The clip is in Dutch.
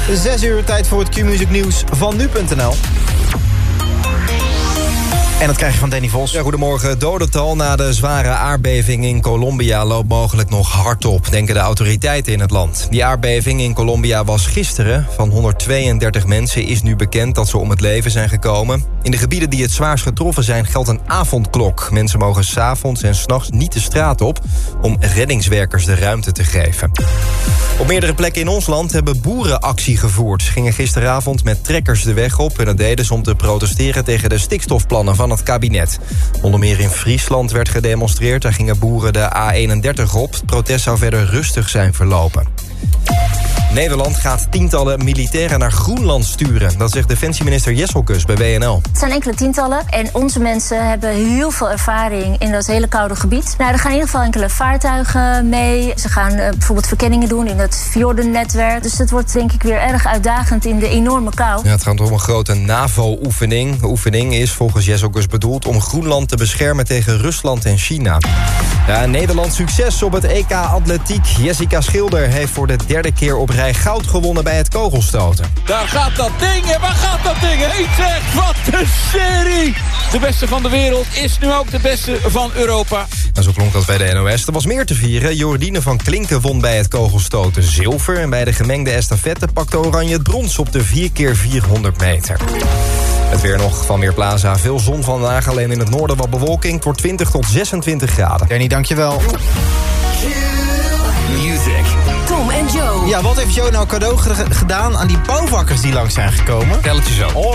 6 uur tijd voor het Q-Music nieuws van nu.nl. En dat krijg je van Danny Vos. Ja, goedemorgen. Het dodental na de zware aardbeving in Colombia loopt mogelijk nog hard op, denken de autoriteiten in het land. Die aardbeving in Colombia was gisteren. Van 132 mensen is nu bekend dat ze om het leven zijn gekomen. In de gebieden die het zwaarst getroffen zijn geldt een avondklok. Mensen mogen 's avonds en 's nachts niet de straat op om reddingswerkers de ruimte te geven. Op meerdere plekken in ons land hebben boeren actie gevoerd. Ze gingen gisteravond met trekkers de weg op en dat deden ze om te protesteren tegen de stikstofplannen van het kabinet. Onder meer in Friesland werd gedemonstreerd. Daar gingen boeren de A31 op. Het protest zou verder rustig zijn verlopen. Nederland gaat tientallen militairen naar Groenland sturen. Dat zegt defensieminister Jesselkus bij WNL. Het zijn enkele tientallen en onze mensen hebben heel veel ervaring in dat hele koude gebied. Nou, er gaan in ieder geval enkele vaartuigen mee. Ze gaan bijvoorbeeld verkenningen doen in het fjordennetwerk. Dus het wordt denk ik weer erg uitdagend in de enorme kou. Ja, het gaat om een grote NAVO-oefening. De oefening is volgens Jesselkus bedoeld om Groenland te beschermen tegen Rusland en China. Ja, Nederland succes op het EK Atletiek. Jessica Schilder heeft voor de derde keer op rij goud gewonnen bij het kogelstoten. Daar gaat dat ding en waar gaat dat ding heen zeg? Wat een serie! De beste van de wereld is nu ook de beste van Europa. En zo klonk dat bij de NOS. Er was meer te vieren. Jordine van Klinken won bij het kogelstoten zilver. En bij de gemengde estafette pakte Oranje het brons op de 4x400 meter. Het weer nog van Weerplaza. Veel zon vandaag, alleen in het noorden wat bewolking. Het wordt 20 tot 26 graden. Danny, dankjewel. Music. Tom en Joe. Ja, wat heeft Joe nou cadeau gedaan aan die bouwvakkers die langs zijn gekomen? Tel het je zo.